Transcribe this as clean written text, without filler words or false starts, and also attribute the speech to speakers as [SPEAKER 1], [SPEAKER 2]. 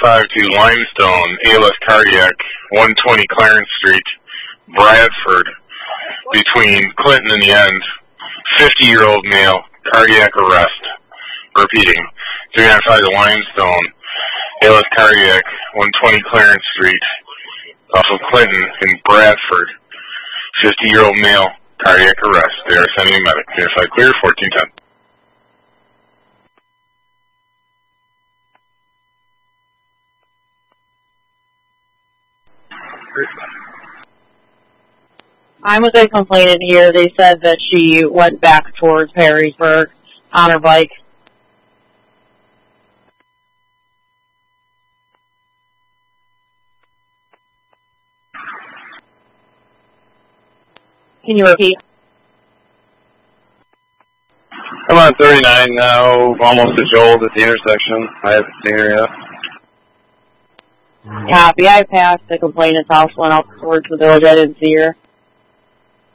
[SPEAKER 1] to Limestone, ALS cardiac, 120 Clarence Street, Bradford, between Clinton and the end. 50-year-old male, cardiac arrest. Repeating, 395 to Limestone, ALS cardiac, 120 Clarence Street, off of Clinton in Bradford. 50-year-old male, cardiac arrest. They are sending a medic. 395 clear, 1410.
[SPEAKER 2] I'm with a complainant here. They said that she went back towards Perrysburg on her bike. Can you repeat?
[SPEAKER 3] I'm on 39 now, almost at Joel's at the intersection. I haven't seen her yet.
[SPEAKER 2] Copy. I passed the complainant's house, went out towards the village. I didn't see her.